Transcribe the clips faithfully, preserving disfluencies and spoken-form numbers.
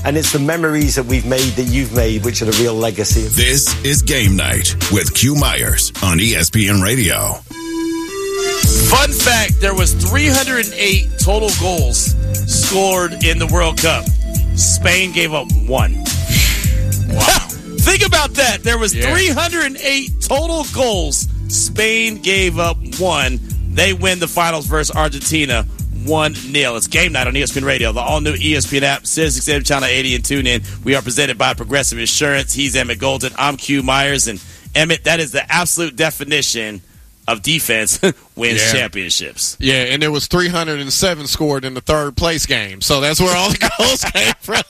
and it's the memories that we've made, that you've made, which are the real legacy. This is Game Night with Q Myers on E S P N Radio. Fun fact, there was three hundred eight total goals scored in the World Cup. Spain gave up one. Wow. Think about that. There was yeah. three hundred eight total goals. Spain gave up one. They win the finals versus Argentina one nil. It's Game Night on E S P N Radio, the all-new E S P N app, Sirius X M Channel eighty, and tune in. We are presented by Progressive Insurance. He's Emmett Golden. I'm Q Myers. And Emmett, that is the absolute definition of defense wins yeah. championships. Yeah, and there was three hundred seven scored in the third place game. So that's where all the goals came from.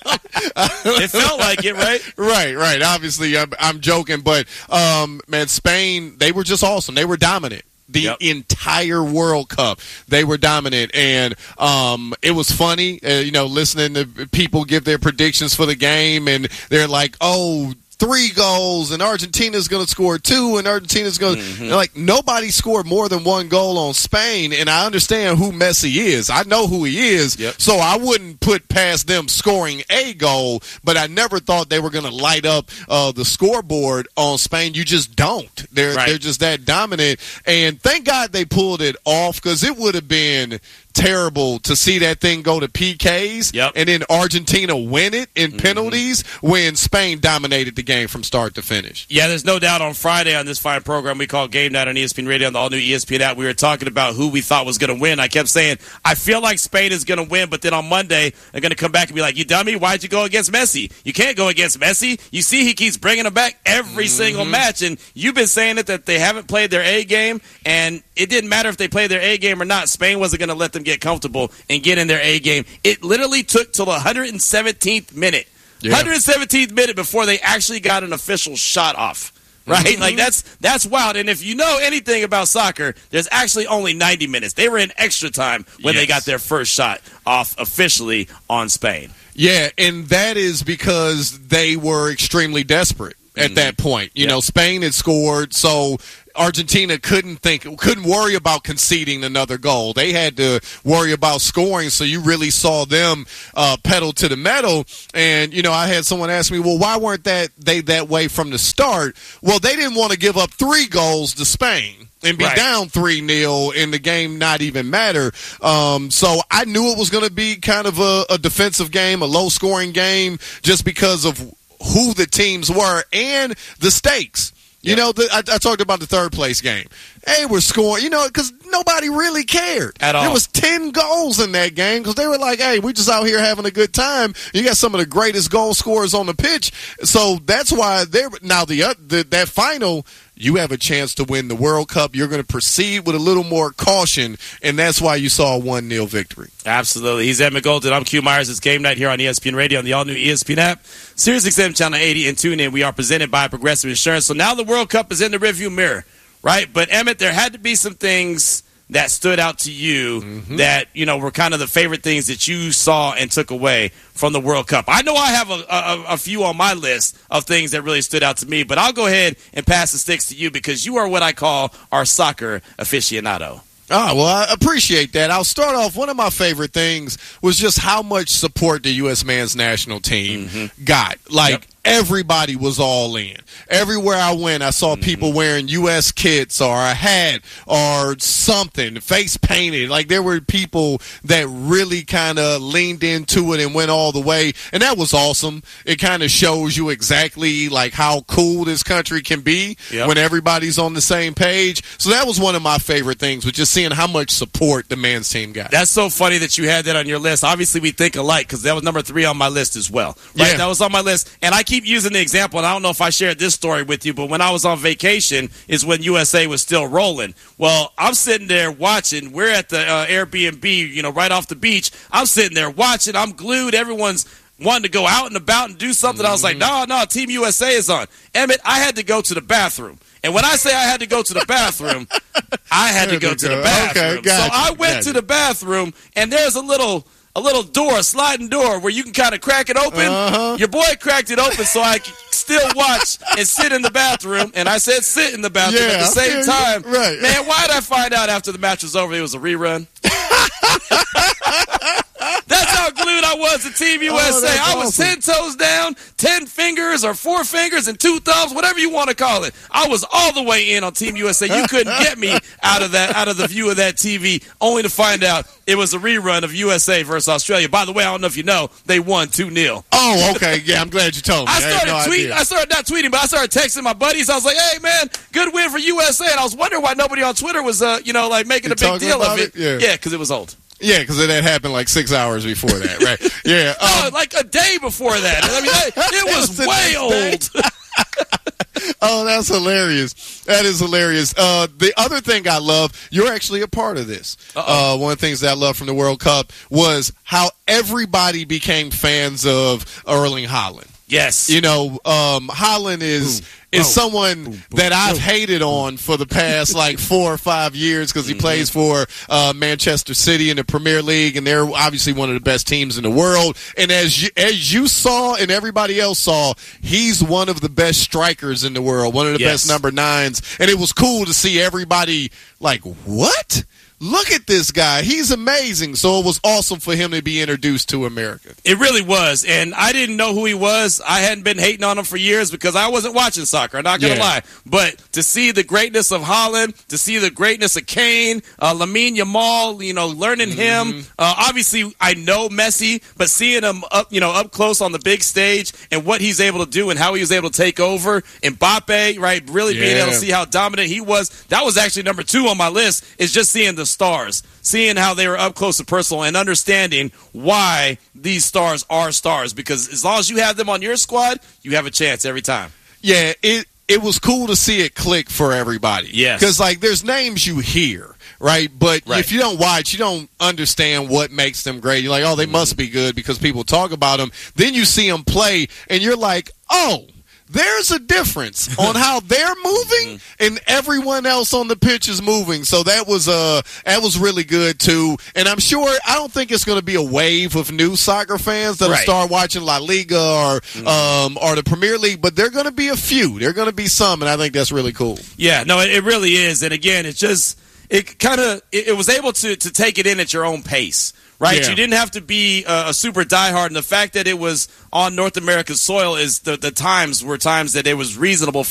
It felt like it, right? Right, right. Obviously, I'm, I'm joking. But, um, man, Spain, they were just awesome. They were dominant. The yep. entire World Cup, they were dominant, and um, it was funny, uh, you know, listening to people give their predictions for the game, and they're like, oh, three goals, and Argentina's going to score two, and Argentina's going to mm-hmm. – like, nobody scored more than one goal on Spain, and I understand who Messi is. I know who he is, yep. so I wouldn't put past them scoring a goal, but I never thought they were going to light up uh, the scoreboard on Spain. You just don't. They're, right. they're just that dominant, and thank God they pulled it off, because it would have been – terrible to see that thing go to P Ks yep. and then Argentina win it in mm-hmm. penalties when Spain dominated the game from start to finish. Yeah, there's no doubt on Friday on this fine program we call Game Night on E S P N Radio on the all-new E S P N app, we were talking about who we thought was going to win. I kept saying, I feel like Spain is going to win, but then on Monday, they're going to come back and be like, you dummy, why'd you go against Messi? You can't go against Messi. You see he keeps bringing them back every mm-hmm. single match, and you've been saying it that they haven't played their A game, and it didn't matter if they played their A game or not. Spain wasn't going to let them get comfortable and get in their A game. It literally took till the one hundred seventeenth minute. Yeah. one hundred seventeenth minute before they actually got an official shot off. Right? Mm-hmm. Like, that's that's wild. And if you know anything about soccer, there's actually only ninety minutes. They were in extra time when yes. they got their first shot off officially on Spain. Yeah, and that is because they were extremely desperate at mm-hmm. that point. You yep. know, Spain had scored, so Argentina couldn't think, couldn't worry about conceding another goal. They had to worry about scoring, so you really saw them uh, pedal to the metal. And, you know, I had someone ask me, well, why weren't that they that way from the start? Well, they didn't want to give up three goals to Spain and be right. down three nil and the game not even matter. Um, so I knew it was going to be kind of a, a defensive game, a low-scoring game, just because of who the teams were and the stakes. You yep. know, the, I, I talked about the third place game. Hey, we're scoring, you know, because nobody really cared. At all. There was ten goals in that game because they were like, hey, we just out here having a good time. You got some of the greatest goal scorers on the pitch. So that's why they're – now, the, uh, the that final – you have a chance to win the World Cup. You're going to proceed with a little more caution, and that's why you saw a one nil victory. Absolutely. He's Emmett Golden. I'm Q Myers. It's Game Night here on E S P N Radio on the all-new E S P N app, Sirius X M Channel eighty, and tune in. We are presented by Progressive Insurance. So now the World Cup is in the rearview mirror, right? But, Emmett, there had to be some things that stood out to you mm-hmm. that, you know, were kind of the favorite things that you saw and took away from the World Cup. I know I have a, a, a few on my list of things that really stood out to me, but I'll go ahead and pass the sticks to you because you are what I call our soccer aficionado. Oh, well, I appreciate that. I'll start off. One of my favorite things was just how much support the U S men's national team mm-hmm. got. Like, yep. everybody was all in. Everywhere I went, I saw mm-hmm. people wearing U S kits or a hat or something, face painted. Like, there were people that really kind of leaned into it and went all the way. And that was awesome. It kind of shows you exactly, like, how cool this country can be yep. when everybody's on the same page. So that was one of my favorite things, was just seeing how much support the men's team got. That's so funny that you had that on your list. Obviously, we think alike because that was number three on my list as well. Right? Yeah. That was on my list. And I keep using the example, and I don't know if I shared this story with you, but when I was on vacation is when U S A was still rolling. Well, I'm sitting there watching. We're at the uh, Airbnb, you know, right off the beach. I'm sitting there watching. I'm glued. Everyone's wanting to go out and about and do something. Mm-hmm. I was like, no, no, Team U S A is on. Emmett, I had to go to the bathroom. And when I say I had to go to the bathroom, I had to go to the bathroom. Okay, gotcha, so I went gotcha. to the bathroom, and there's a little a little door, a sliding door, where you can kind of crack it open. Uh-huh. Your boy cracked it open so I could still watch and sit in the bathroom. And I said sit in the bathroom yeah, at the same time. Right. Man, why did I find out after the match was over it was a rerun? That's how glued I I was at Team U S A. Oh, I was awesome. ten toes down, ten fingers or four fingers and two thumbs, whatever you want to call it. I was all the way in on Team U S A. You couldn't get me out of that, out of the view of that T V, only to find out it was a rerun of U S A versus Australia. By the way, I don't know if you know, they won two nil. Oh, okay. Yeah, I'm glad you told me. I I had started no tweeting. idea. I started not tweeting, but I started texting my buddies. I was like, "Hey, man, good win for U S A." And I was wondering why nobody on Twitter was, uh, you know, like making You a big talking deal about of it. it? Yeah. because it was old. Yeah, because it had happened like six hours before that, right? Yeah. No, Um, like a day before that. I mean, it, it was was the way next old. oh, that's hilarious. That is hilarious. Uh, the other thing I love, you're actually a part of this. Uh, one of the things that I love from the World Cup was how everybody became fans of Erling Haaland. Yes. You know, um, Haaland is Boom. is Boom. someone Boom. Boom. that I've Boom. hated on for the past like four or five years because he mm-hmm. plays for uh, Manchester City in the Premier League, and they're obviously one of the best teams in the world. And as you, as you saw and everybody else saw, he's one of the best strikers in the world, one of the Yes. best number nines. And it was cool to see everybody like, what? Look at this guy. He's amazing. So it was awesome for him to be introduced to America. It really was. And I didn't know who he was. I hadn't been hating on him for years because I wasn't watching soccer. I'm not going to Yeah. lie. But to see the greatness of Haaland, to see the greatness of Kane, uh, Lamine Yamal, you know, learning Mm-hmm. him. Uh, obviously, I know Messi, but seeing him up, you know, up close on the big stage and what he's able to do and how he was able to take over. Mbappe, right, really being Yeah. able to see how dominant he was. That was actually number two on my list, is just seeing the stars, seeing how they were up close and personal, and understanding why these stars are stars. Because as long as you have them on your squad, you have a chance every time. Yeah, it it was cool to see it click for everybody. Yes. Because, like, there's names you hear, right? But Right. if you don't watch, you don't understand what makes them great. You're like, oh, they Mm-hmm. must be good because people talk about them. Then you see them play, and you're like, oh, there's a difference on how they're moving and everyone else on the pitch is moving. So that was uh that was really good too. And I'm sure I don't think it's going to be a wave of new soccer fans that'll Right. start watching La Liga or Mm-hmm. um or the Premier League, but they're going to be a few. They're going to be some, and I think that's really cool. Yeah, no, it, it really is. And again, it's just, it kind of, it, it was able to, to take it in at your own pace. Right, Yeah. you didn't have to be a, a super diehard, and the fact that it was on North American soil is the, the times were times that it was reasonable for